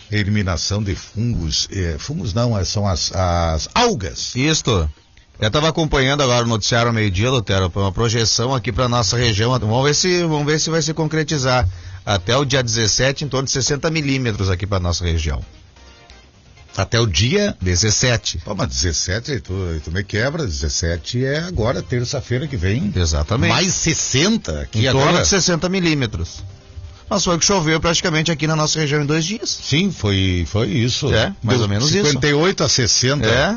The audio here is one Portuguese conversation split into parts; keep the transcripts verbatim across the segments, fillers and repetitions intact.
eliminação de fungos, eh, fungos não, são as, as algas. Isto. Eu estava acompanhando agora o noticiário ao meio-dia, Lutero, uma projeção aqui para nossa região. Vamos ver se, vamos ver se vai se concretizar. Até o dia dezessete, em torno de sessenta milímetros aqui para nossa região. Até o dia dezessete. Pô, mas dezessete, tu, tu me quebra, dezessete é agora, terça-feira que vem. Exatamente. Mais sessenta aqui em agora. Em torno de sessenta milímetros. Mas foi o que choveu praticamente aqui na nossa região em dois dias. Sim, foi, foi isso. É, mais ou menos isso. cinquenta e oito a sessenta. É.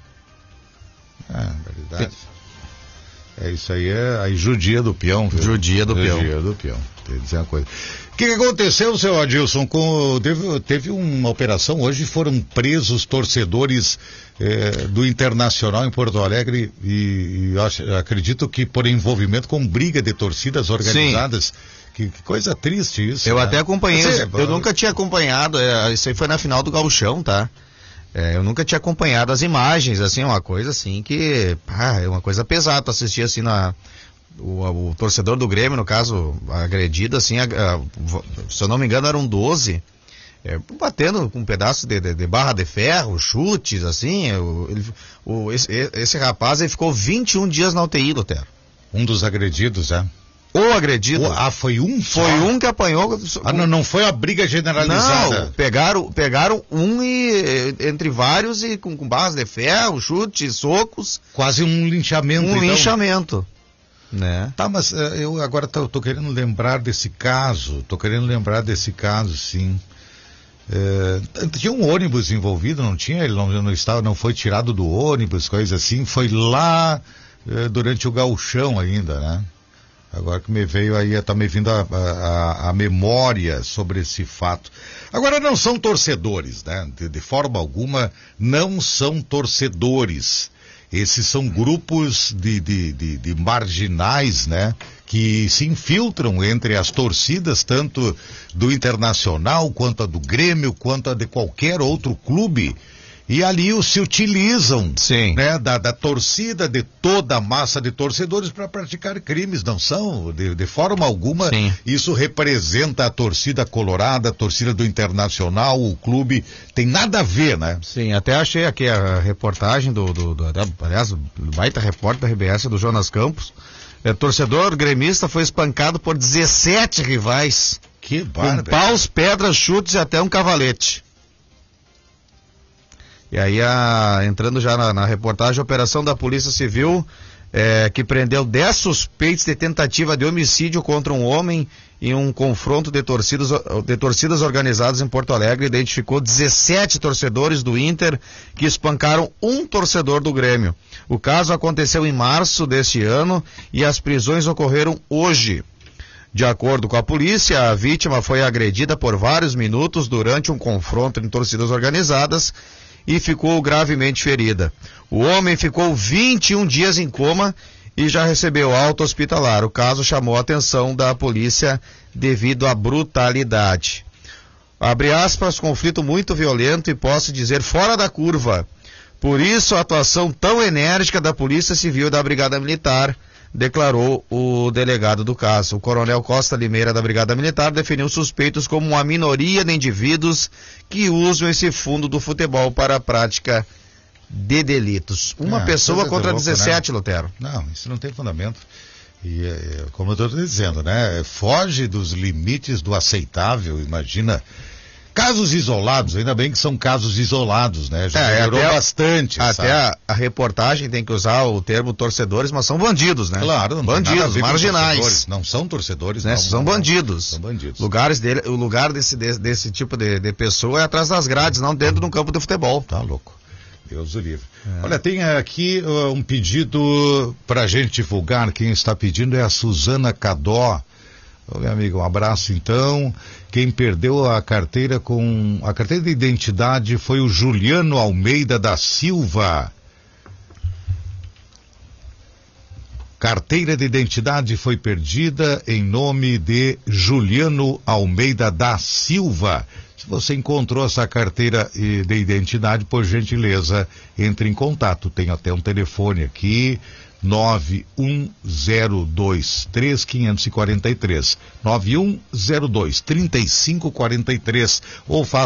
É, verdade. É isso aí, é aí judia do peão. Viu? Judia do peão. Judia do peão. Tem que dizer uma coisa. O que, que aconteceu, seu Adilson? Com, teve, teve uma operação, hoje foram presos torcedores eh, do Internacional em Porto Alegre e, e acho, acredito que por envolvimento com briga de torcidas organizadas. Que, que coisa triste isso. Eu né? até acompanhei, Você, eu nunca tinha acompanhado, é, isso aí foi na final do Gauchão, tá? É, eu nunca tinha acompanhado as imagens, assim, uma coisa assim que, pá, é uma coisa pesada assistir assim na, o, o torcedor do Grêmio, no caso, agredido, assim, a, a, se eu não me engano eram doze, é, batendo com um pedaço de, de, de barra de ferro, chutes, assim, o, ele, o, esse, esse rapaz, ele ficou vinte e um dias na U T I, Lutero. Um dos agredidos, é? Ou agredido. Oh, ah, foi um só? Foi um que apanhou. Ah, não, não foi a briga generalizada. Não, pegaram, pegaram um e, entre vários e com, com barras de ferro, chutes, socos. Quase um linchamento, Um então. linchamento. Né? Tá, mas uh, eu agora tô, tô querendo lembrar desse caso, tô querendo lembrar desse caso, sim. Uh, tinha um ônibus envolvido, não tinha? Ele não, não, estava, não foi tirado do ônibus, coisa assim. Foi lá uh, durante o gauchão ainda, né? Agora que me veio aí, está me vindo a, a, a memória sobre esse fato. Agora não são torcedores, né? De, de forma alguma não são torcedores. Esses são grupos de, de, de, de marginais, né? Que se infiltram entre as torcidas, tanto do Internacional, quanto a do Grêmio, quanto a de qualquer outro clube. E ali os se utilizam, Sim. né, da, da torcida, de toda a massa de torcedores para praticar crimes, não são? De, de forma alguma, Sim. Isso representa a torcida colorada, a torcida do Internacional, o clube, tem nada a ver, né? Sim, até achei aqui a reportagem do, do, do, do aliás, o baita repórter da R B S, do Jonas Campos. É, torcedor gremista foi espancado por dezessete rivais. Que bárbaro. Com paus, pedras, chutes e até um cavalete. E aí, a, entrando já na, na reportagem, a operação da Polícia Civil, é, que prendeu dez suspeitos de tentativa de homicídio contra um homem em um confronto de torcidas, de torcidas organizadas em Porto Alegre, identificou dezessete torcedores do Inter que espancaram um torcedor do Grêmio. O caso aconteceu em março deste ano e as prisões ocorreram hoje. De acordo com a polícia, a vítima foi agredida por vários minutos durante um confronto em torcidas organizadas e ficou gravemente ferida. O homem ficou vinte e um dias em coma e já recebeu alta hospitalar. O caso chamou a atenção da polícia devido à brutalidade. Abre aspas, conflito muito violento e posso dizer fora da curva. Por isso a atuação tão enérgica da Polícia Civil e da Brigada Militar, declarou o delegado do caso. O coronel Costa Limeira da Brigada Militar definiu suspeitos como uma minoria de indivíduos que usam esse fundo do futebol para a prática de delitos. Uma é, pessoa contra louco, dezessete, né? Lutero. Não, isso não tem fundamento. E é, como eu estou dizendo, né? Foge dos limites do aceitável, imagina. Casos isolados, ainda bem que são casos isolados, né? Já é, melhorou até bastante. Até sabe? a, a reportagem tem que usar o termo torcedores, mas são bandidos, né? Claro, não bandidos, tem nada a ver com marginais. torcedores. Não são torcedores, né? não, São não, bandidos. São bandidos. Lugares dele, o lugar desse, desse, desse tipo de, de pessoa é atrás das grades, não dentro de um campo de futebol. Tá louco. Deus o livre. É. Olha, tem aqui uh, um pedido pra gente divulgar. Quem está pedindo é a Suzana Cadó. Ô, meu amigo, um abraço então. Quem perdeu a carteira com... A carteira de identidade foi o Juliano Almeida da Silva. Carteira de identidade foi perdida em nome de Juliano Almeida da Silva. Se você encontrou essa carteira de identidade, por gentileza, entre em contato. Tem até um telefone aqui, nove um zero dois, três cinco quatro três, nove um zero dois, três cinco quatro três, ou faça